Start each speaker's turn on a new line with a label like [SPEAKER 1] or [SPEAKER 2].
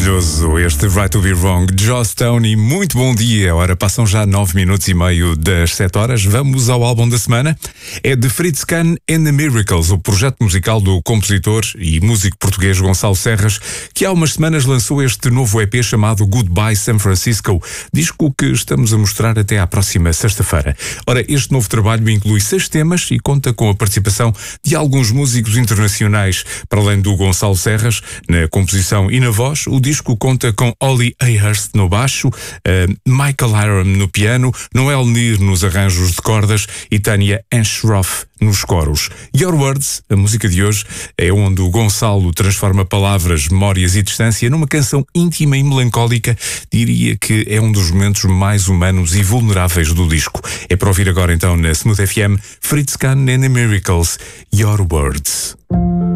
[SPEAKER 1] Maravilhoso este Right to Be Wrong, Joss Stone. Muito bom dia. Ora, passam já 9 minutos e meio das 7 horas. Vamos ao álbum da semana. É de Fritz Kahn and the Miracles, o projeto musical do compositor e músico português Gonçalo Serras, que há umas semanas lançou este novo EP chamado Goodbye San Francisco, disco que estamos a mostrar até à próxima sexta-feira. Ora, este novo trabalho inclui 6 temas e conta com a participação de alguns músicos internacionais, para além do Gonçalo Serras, na composição e na voz. O disco conta com Ollie Ahurst no baixo, Michael Hiram no piano, Noel Nir nos arranjos de cordas e Tanya Anshroff nos coros. Your Words, a música de hoje, é onde o Gonçalo transforma palavras, memórias e distância numa canção íntima e melancólica. Diria que é um dos momentos mais humanos e vulneráveis do disco. É para ouvir agora então na Smooth FM, Fritz Kahn and the Miracles, Your Words.